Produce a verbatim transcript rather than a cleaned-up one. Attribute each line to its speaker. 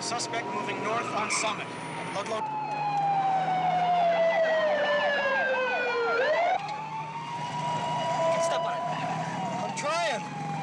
Speaker 1: Suspect moving north on Summit. Ludlow.
Speaker 2: Step on it.
Speaker 1: I'm trying.